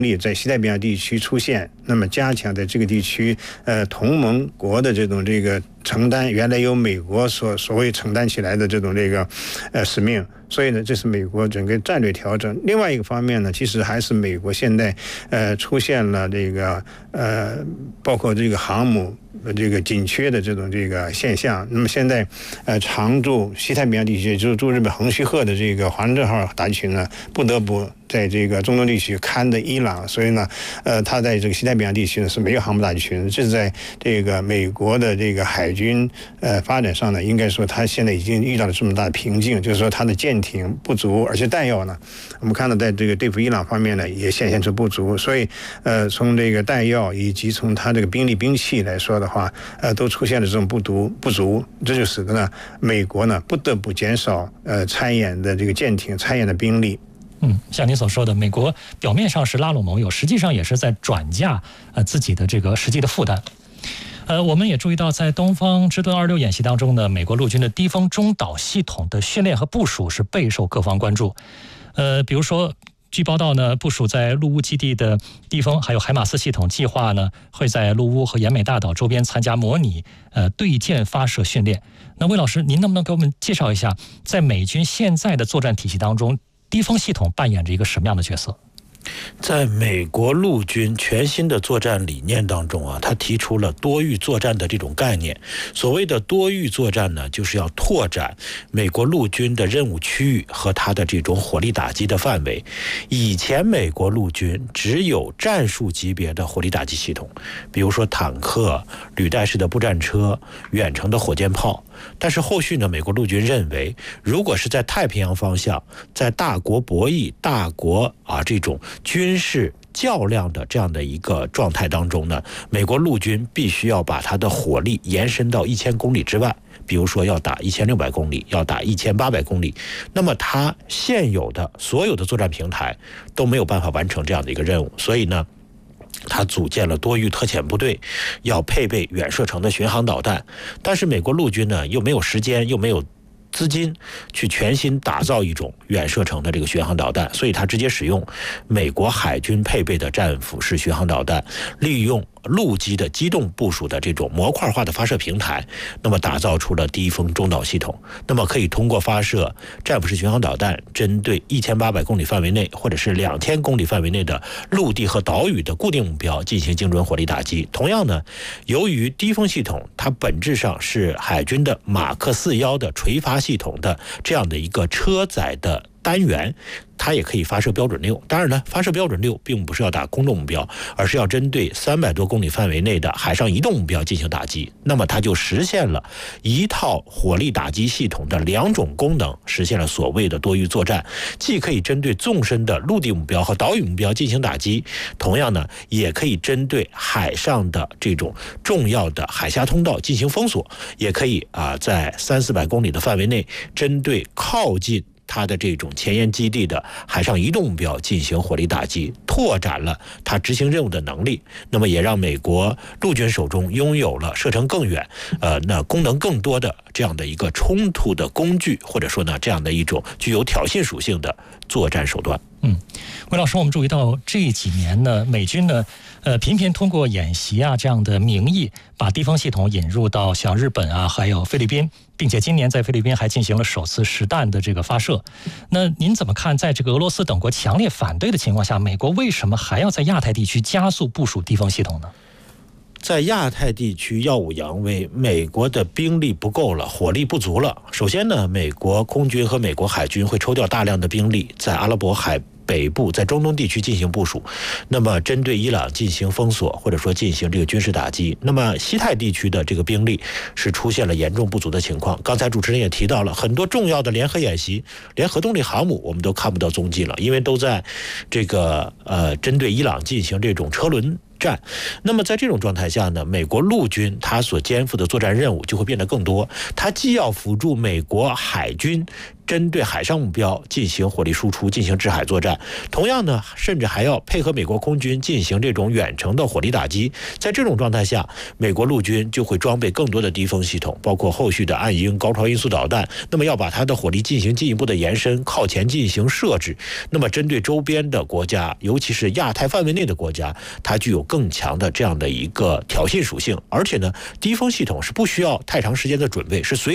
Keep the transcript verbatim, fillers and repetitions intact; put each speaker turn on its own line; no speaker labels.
力在西太平洋地区出现，那么加强在这个地区呃同盟国的这种这个承担原来由美国所所谓承担起来的这种这个呃使命。所以呢，这是美国整个战略调整。另外一个方面呢，其实还是美国现在呃出现了这个呃包括这个航母这个紧缺的这种这个现象。那么现在呃常驻西太平洋地区，就是驻日本横须贺的这个华盛顿号打击群呢，不得不在这个中东地区看着伊朗，所以呢，呃，它在这个西太平洋地区呢是没有航母打击群。这是在这个美国的这个海军呃发展上呢，应该说它现在已经遇到了这么大的瓶颈，就是说它的舰艇不足，而且弹药呢，我们看到在这个对付伊朗方面呢也显现出不足。所以呃，从这个弹药以及从它这个兵力兵器来说的话，呃，都出现了这种不足不足，这就使得呢美国呢不得不减少呃参演的这个舰艇参演的兵力。
嗯，像您所说的，美国表面上是拉拢盟友，实际上也是在转嫁呃自己的这个实际的负担。呃，我们也注意到，在东方之盾二六演习当中呢，美国陆军的低空中导系统的训练和部署是备受各方关注。呃，比如说，据报道呢，部署在陆乌基地的低风还有海马斯系统计划呢，会在陆乌和延美大岛周边参加模拟呃对舰发射训练。那魏老师，您能不能给我们介绍一下，在美军现在的作战体系当中，低风系统扮演着一个什么样的角色？
在美国陆军全新的作战理念当中啊，他提出了多域作战的这种概念。所谓的多域作战呢，就是要拓展美国陆军的任务区域和它的这种火力打击的范围。以前美国陆军只有战术级别的火力打击系统，比如说坦克、履带式的步战车、远程的火箭炮。但是后续呢，美国陆军认为，如果是在太平洋方向，在大国博弈、大国啊这种军事较量的这样的一个状态当中呢，美国陆军必须要把它的火力延伸到一千公里之外，比如说要打一千六百公里，要打一千八百公里。那么它现有的所有的作战平台都没有办法完成这样的一个任务，所以呢，他组建了多域特遣部队，要配备远射程的巡航导弹。但是美国陆军呢，又没有时间，又没有资金去全新打造一种远射程的这个巡航导弹，所以他直接使用美国海军配备的战斧式巡航导弹，利用陆基的机动部署的这种模块化的发射平台，那么打造出了低风中导系统。那么可以通过发射战斧式巡航导弹，针对一千八百公里范围内或者是两千公里范围内的陆地和岛屿的固定目标进行精准火力打击。同样呢，由于低风系统它本质上是海军的马克四幺的垂发系统的这样的一个车载的单元，它也可以发射标准六。当然呢，发射标准六并不是要打空中目标，而是要针对三百多公里范围内的海上移动目标进行打击。那么它就实现了一套火力打击系统的两种功能，实现了所谓的多域作战，既可以针对纵深的陆地目标和岛屿目标进行打击，同样呢，也可以针对海上的这种重要的海峡通道进行封锁，也可以啊，在三四百公里的范围内，针对靠近它的这种前沿基地的海上移动目标进行火力打击，拓展了它执行任务的能力。那么也让美国陆军手中拥有了射程更远、呃，那功能更多的这样的一个冲突的工具，或者说呢，这样的一种具有挑衅属性的作战手段。
嗯，魏老师，我们注意到这几年呢，美军呢，呃，频频通过演习啊这样的名义，把低风系统引入到像日本啊，还有菲律宾，并且今年在菲律宾还进行了首次实弹的这个发射。那您怎么看，在这个俄罗斯等国强烈反对的情况下，美国为什么还要在亚太地区加速部署低风系统呢？
在亚太地区耀武扬威，美国的兵力不够了，火力不足了。首先呢，美国空军和美国海军会抽调大量的兵力在阿拉伯海北部，在中东地区进行部署，那么针对伊朗进行封锁，或者说进行这个军事打击。那么西太地区的这个兵力是出现了严重不足的情况。刚才主持人也提到了很多重要的联合演习，连核动力航母我们都看不到踪迹了，因为都在这个呃针对伊朗进行这种车轮战。那么在这种状态下呢，美国陆军它所肩负的作战任务就会变得更多，它既要辅助美国海军针对海上目标进行火力输出，进行制海作战。同样呢，甚至还要配合美国空军进行这种远程的火力打击。在这种状态下，美国陆军就会装备更多的敌风系统，包括后续的暗鹰、高超音速导弹。那么要把它的火力进行进一步的延伸，靠前进行设置。那么针对周边的国家，尤其是亚太范围内的国家，它具有更强的这样的一个挑衅属性。而且呢，敌风系统是不需要太长时间的准备，是随